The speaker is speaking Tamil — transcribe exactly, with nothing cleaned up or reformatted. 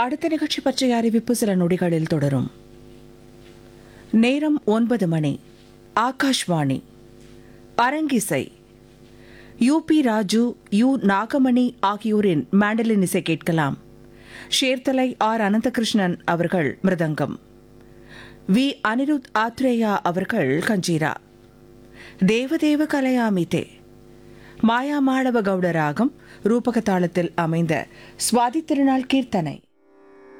அடுத்த நிகழ்ச்சி பற்றிய அறிவிப்பு சில நொடிகளில் தொடரும். நேரம் ஒன்பது மணி. ஆகாஷ்வாணி. அரங்கிசை. யூ பி ராஜு, யு நாகமணி ஆகியோரின் மாண்டலின் இசை கேட்கலாம். ஷேர்தலை ஆர் அனந்தகிருஷ்ணன் அவர்கள் மிருதங்கம், வி அனிருத் ஆத்ரேயா அவர்கள் கஞ்சீரா. தேவதேவ கலையாமிதே மாயா மாளவ கவுட ராகம் ரூபக தாளத்தில் அமைந்த சுவாதி திருநாள் கீர்த்தனை.